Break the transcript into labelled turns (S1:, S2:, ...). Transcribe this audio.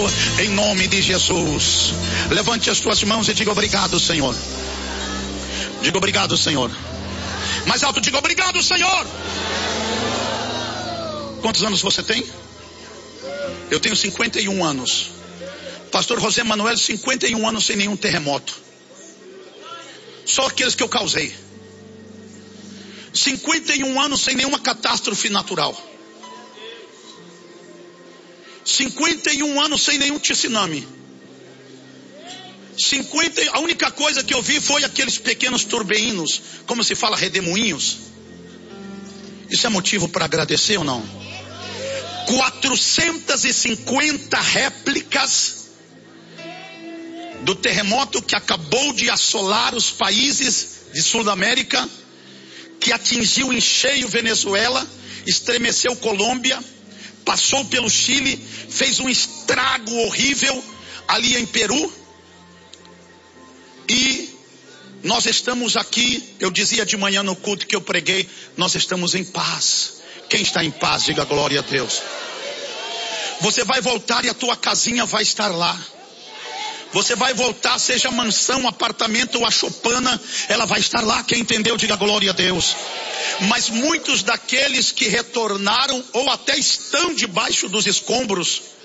S1: em nome de Jesus. Levante as tuas mãos e diga obrigado, Senhor. Diga obrigado, Senhor. Mais alto, diga obrigado, Senhor. Quantos anos você tem? Eu tenho 51 anos. Pastor José Manuel, 51 anos sem nenhum terremoto. Só aqueles que eu causei. 51 anos sem nenhuma catástrofe natural. 51 anos sem nenhum tsunami. A única coisa que eu vi foi aqueles pequenos turbeinos, como se fala, redemoinhos. Isso é motivo para agradecer ou não? 450 réplicas do terremoto que acabou de assolar os países de Sul da América, que atingiu em cheio Venezuela, estremeceu Colômbia, passou pelo Chile, fez um estrago horrível ali em Peru. E nós estamos aqui, eu dizia de manhã no culto que eu preguei, nós estamos em paz. Quem está em paz, diga glória a Deus. Você vai voltar e a tua casinha vai estar lá. Você vai voltar, seja mansão, apartamento ou a choupana, ela vai estar lá. Quem entendeu, diga glória a Deus. Mas muitos daqueles que retornaram ou até estão debaixo dos escombros,